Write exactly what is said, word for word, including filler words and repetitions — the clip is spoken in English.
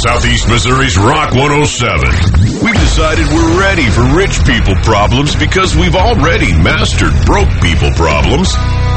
Southeast Missouri's Rock one oh seven. We've decided we're ready for rich people problems because we've already mastered broke people problems.